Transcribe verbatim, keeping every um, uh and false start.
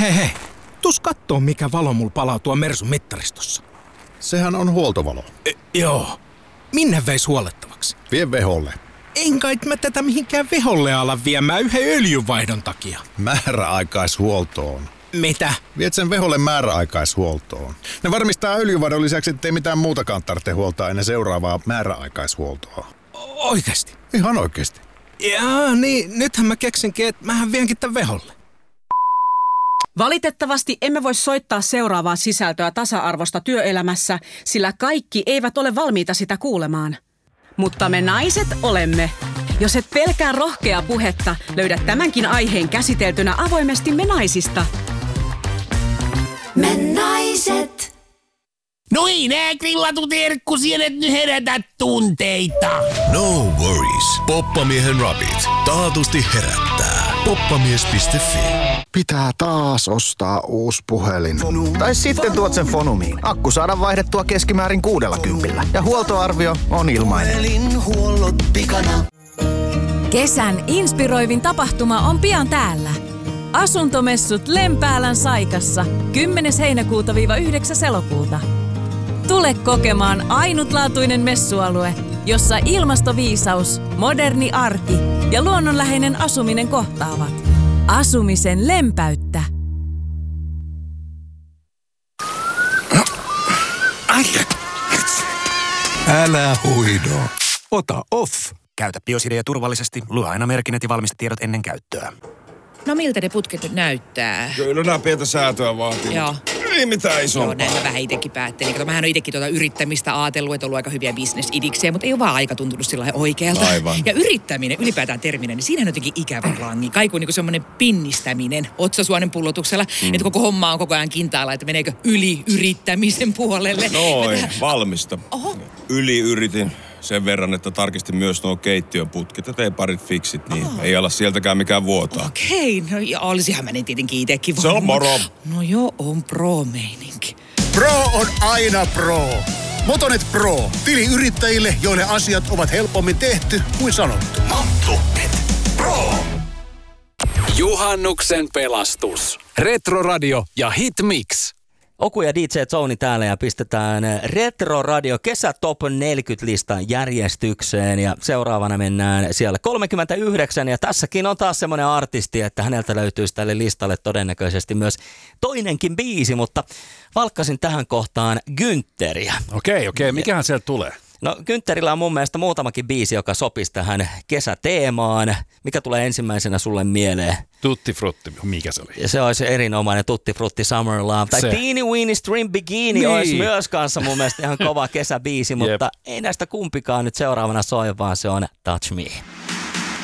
hei hei, tuus kattoo mikä valo mulla palaa tuo Mersun mittaristossa. Sehän on huoltovalo. E, joo. Minne veis huolettavaksi? Vie veholle. En kai mä tätä mihinkään veholle ala viemään yhden öljynvaihdon takia. Määräaikaishuoltoon. Mitä? Viet sen veholle määräaikaishuoltoon. Ne varmistaa öljynvaihdon lisäksi, ettei mitään muutakaan tarvitse huoltaa ennen seuraavaa määräaikaishuoltoa. Oikeesti? Ihan oikeesti. Jaa, niin nythän mä keksinkin, että mähän vienkin tän veholle. Valitettavasti emme voi soittaa seuraavaa sisältöä tasa-arvosta työelämässä, sillä kaikki eivät ole valmiita sitä kuulemaan. Mutta me naiset olemme. Jos et pelkää rohkeaa puhetta, löydät tämänkin aiheen käsiteltynä avoimesti Me naisista. Me naiset. No ei nää grillatut herkkusienet nyt herätä tunteita. No worries. Poppamiehen rapit taatusti herättää. poppamies piste fi. Pitää taas ostaa uusi puhelin. Tai sitten tuot sen Fonumiin. Akku saadaan vaihdettua keskimäärin kuudella kympillä. Ja huoltoarvio on ilmainen. Kesän inspiroivin tapahtuma on pian täällä. Asuntomessut Lempäälän Saikassa kymmenes heinäkuuta yhdeksäs elokuuta. Tule kokemaan ainutlaatuinen messualue, jossa ilmastoviisaus, moderni arki ja luonnonläheinen asuminen kohtaavat. Asumisen lempäyttä. Älä huido. Ota off. Käytä BioSideä turvallisesti. Lue aina merkinnät ja valmistetiedot ennen käyttöä. No miltä ne putket nyt näyttää? Kyllä nämä pientä säätöä vaatii. Joo. Ei mitään isompaa. Joo, näin mä vähän itsekin päättelin. Kato, mähän on itsekin tuota yrittämistä ajatellut, että on ollut aika hyviä bisnesidiksejä, mutta ei ole vaan aika tuntunut sillä oikealta. Aivan. Ja yrittäminen, ylipäätään terminä, niin siinähän on jotenkin ikävä langi. Kaiku on niin semmoinen pinnistäminen otsasuonen pullotuksella, mm. että koko homma on koko ajan kintaalla, että meneekö yli yrittämisen puolelle. Noin, tähän... valmista. Oho. Yli yritin. Sen verran, että tarkistin myös nuo keittiön putket ja tein parit fiksit, niin oh. ei ala sieltäkään mikään vuotaa. Okei, no ja olisihan mä niin tietenkin itsekin. Se on moro. No joo, on pro-meininki. Pro on aina pro. Motonet Pro. Tili yrittäjille, joille asiat ovat helpommin tehty kuin sanottu. Motonet Pro. Juhannuksen pelastus. Retroradio ja Hitmix. Oku ja D J Zoni täällä ja pistetään Retro Radio Kesä Top neljäkymmentä-listan järjestykseen ja seuraavana mennään siellä kolmekymmentäyhdeksän ja tässäkin on taas semmoinen artisti, että häneltä löytyisi tälle listalle todennäköisesti myös toinenkin biisi, mutta valkkasin tähän kohtaan Güntheriä. Okei, okei. Mikähän sieltä tulee? No Güntherillä on mun mielestä muutamakin biisi, joka sopisi tähän kesäteemaan. Mikä tulee ensimmäisenä sulle mieleen? Tutti Frutti, mikä se oli? Ja se olisi erinomainen Tutti Frutti Summer Love. Tai se. Teeny Weeny String Bikini niin. olisi myös kanssa mun mielestä ihan kova kesäbiisi, mutta yep. ei näistä kumpikaan nyt seuraavana soi, vaan se on Touch Me.